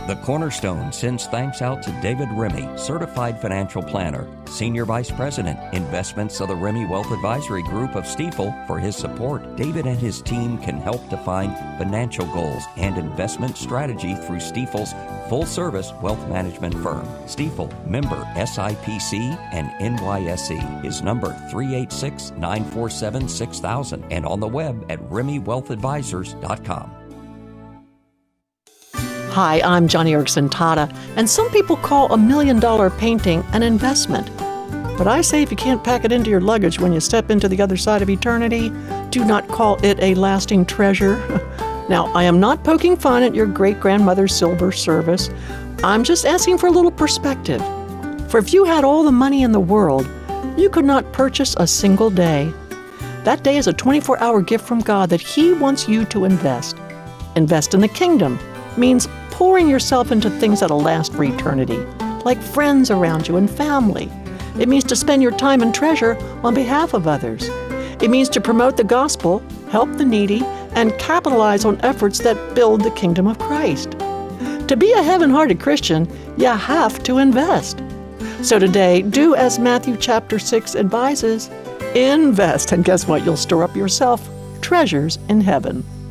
The Cornerstone sends thanks out to David Remy, Certified Financial Planner, Senior Vice President, Investments of the Remy Wealth Advisory Group of Stifel, for his support. David and his team can help define financial goals and investment strategy through Stifel's full-service wealth management firm. Stifel, member SIPC and NYSE. His number 386-947-6000 and on the web at RemyWealthAdvisors.com. Hi, I'm Johnny Erickson Tata, and some people call $1 million painting an investment. But I say if you can't pack it into your luggage when you step into the other side of eternity, do not call it a lasting treasure. Now, I am not poking fun at your great-grandmother's silver service. I'm just asking for a little perspective. For if you had all the money in the world, you could not purchase a single day. That day is a 24-hour gift from God that He wants you to invest. Invest in the kingdom means pouring yourself into things that'll last for eternity, like friends around you and family. It means to spend your time and treasure on behalf of others. It means to promote the gospel, help the needy, and capitalize on efforts that build the kingdom of Christ. To be a heaven-hearted Christian, you have to invest. So today, do as Matthew chapter 6 advises, invest. And guess what? You'll store up yourself treasures in heaven.